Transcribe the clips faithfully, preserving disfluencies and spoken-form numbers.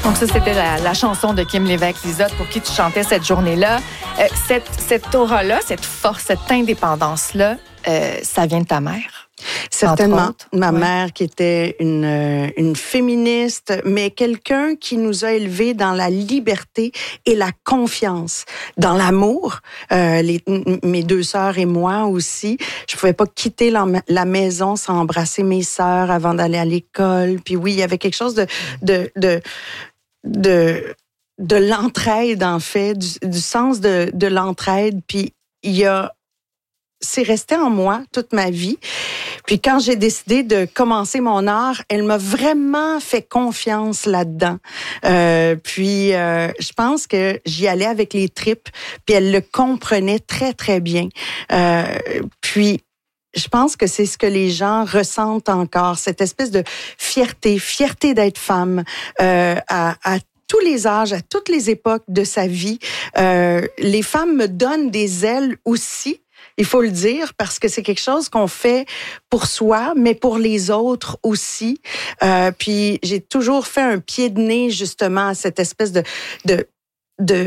Donc ça, c'était la, la chanson de Kim Lévesque-Lizotte pour qui tu chantais cette journée-là. Euh, cette, cette aura-là, cette force, cette indépendance-là, euh, ça vient de ta mère? Certainement. Ma ouais. mère qui était une, une féministe, mais quelqu'un qui nous a élevés dans la liberté et la confiance, dans l'amour. Euh, les, mes deux sœurs et moi aussi. Je pouvais pas quitter la, la maison sans embrasser mes sœurs avant d'aller à l'école. Puis oui, il y avait quelque chose de... de, de de de l'entraide, en fait, du, du sens de, de l'entraide. Puis il y a... C'est resté en moi toute ma vie. Puis quand j'ai décidé de commencer mon art, elle m'a vraiment fait confiance là-dedans. Euh, puis euh, je pense que j'y allais avec les tripes, puis elle le comprenait très, très bien. Euh, puis je pense que c'est ce que les gens ressentent encore, cette espèce de fierté, fierté d'être femme euh, à, à tous les âges, à toutes les époques de sa vie. Euh, les femmes me donnent des ailes aussi. Il faut le dire, parce que c'est quelque chose qu'on fait pour soi, mais pour les autres aussi. Euh, puis j'ai toujours fait un pied de nez justement à cette espèce de de de,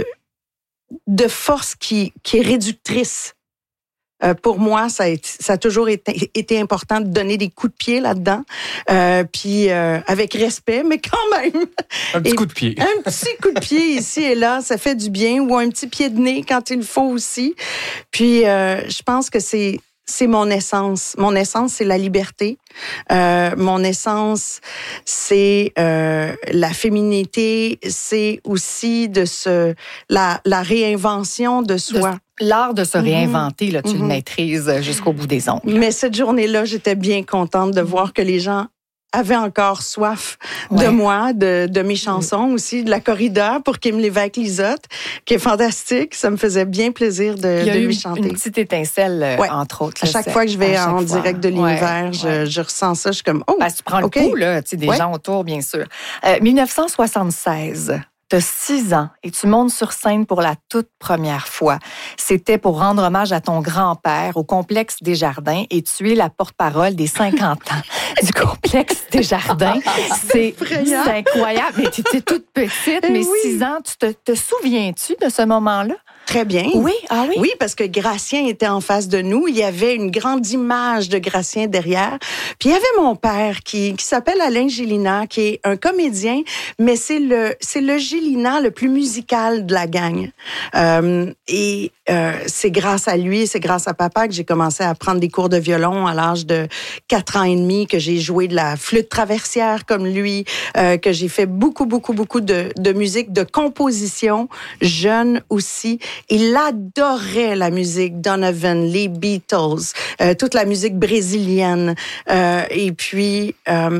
de force qui qui est réductrice. Euh, pour moi, ça a, été, ça a toujours été, été important de donner des coups de pied là-dedans, euh, puis euh, avec respect, mais quand même. Un petit et, coup de pied. Un petit coup de pied ici et là, ça fait du bien, ou un petit pied de nez quand il faut aussi. Puis, euh, je pense que c'est c'est mon essence. Mon essence, c'est la liberté. Euh, mon essence, c'est euh, la féminité. C'est aussi de se la la réinvention de soi. De... L'art de se réinventer, là, tu mm-hmm. le maîtrises jusqu'au bout des ongles. Mais cette journée-là, j'étais bien contente de voir que les gens avaient encore soif ouais. de moi, de, de mes chansons aussi, de la corrida pour Kim Lévesque-Lizotte, qui est fantastique. Ça me faisait bien plaisir de, Il y a de eu lui chanter. Une petite étincelle, ouais. entre autres. Là, à chaque fois que je vais en fois. direct de l'univers, ouais. je, ouais. je ressens ça. Je suis comme, oh, parce que tu prends okay. le pouls, là, tu sais, des ouais. gens autour, bien sûr. Euh, dix-neuf cent soixante-seize. Tu as six ans et tu montes sur scène pour la toute première fois. C'était pour rendre hommage à ton grand-père au complexe Desjardins et tu es la porte-parole des cinquante ans du complexe Desjardins. C'est, c'est incroyable. Mais tu étais toute petite, mais oui. six ans. Tu te, te souviens-tu de ce moment-là? Très bien. Oui, ah oui? Oui, parce que Gratien était en face de nous. Il y avait une grande image de Gratien derrière. Puis il y avait mon père qui, qui s'appelle Alain Gélina, qui est un comédien, mais c'est le, c'est le Gélina le plus musical de la gang. Euh, et euh, c'est grâce à lui, c'est grâce à papa que j'ai commencé à prendre des cours de violon à l'âge de quatre ans et demi, que j'ai joué de la flûte traversière comme lui, euh, que j'ai fait beaucoup, beaucoup, beaucoup de, de musique, de composition, jeune aussi. Il adorait la musique Donovan, les Beatles, euh, toute la musique brésilienne. Euh, et puis, euh,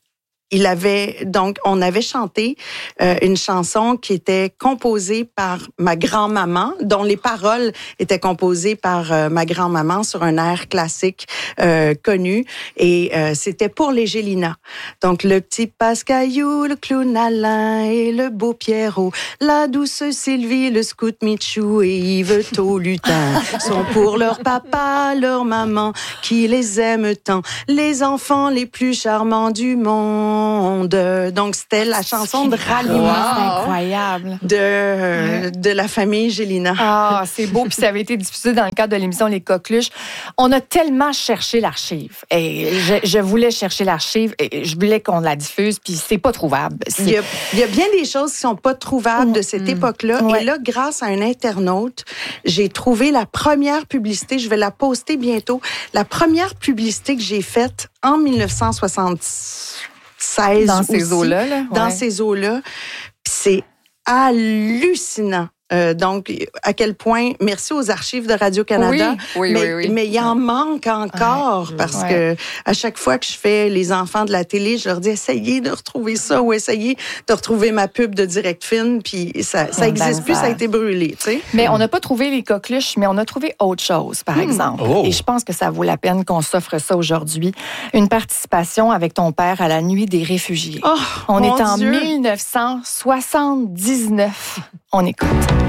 il avait donc, on avait chanté euh, une chanson qui était composée par ma grand-maman, dont les paroles étaient composées par euh, ma grand-maman sur un air classique euh, connu, et euh, c'était pour les Gélina. Donc le petit Pascaillou, le clown Alain et le beau Pierrot, la douce Sylvie, le scout Michou et Yvetot Lutin sont pour leur papa, leur maman qui les aime tant, les enfants les plus charmants du monde. Donc, c'était la chanson de ralliement. Wow, c'est incroyable. De, euh, de la famille Gélina. Ah, c'est beau. Puis ça avait été diffusé dans le cadre de l'émission Les Coqueluches. On a tellement cherché l'archive. Et je, je voulais chercher l'archive et je voulais qu'on la diffuse, puis c'est pas trouvable. C'est... Il, y a, il y a bien des choses qui sont pas trouvables de cette mmh. époque-là. Ouais. Et là, grâce à un internaute, j'ai trouvé la première publicité. Je vais la poster bientôt. La première publicité que j'ai faite en dix-neuf cent soixante-seize. Dans aussi, ces eaux-là, là? Ouais. Dans ces eaux-là. Puis c'est hallucinant. Euh, donc, à quel point, merci aux archives de Radio-Canada, oui, oui, mais, oui, oui. mais il en manque encore ouais, parce ouais. que à chaque fois que je fais les enfants de la télé, je leur dis essayez de retrouver ça ou essayez de retrouver ma pub de Direct Film, puis ça, ça existe plus, ça a été brûlé, tu sais. Mais on n'a pas trouvé les coqueluches, mais on a trouvé autre chose, par mmh. exemple. Oh. Et je pense que ça vaut la peine qu'on s'offre ça aujourd'hui. Une participation avec ton père à la Nuit des réfugiés. Oh, on mon est en Dieu. dix-neuf cent soixante-dix-neuf. On écoute.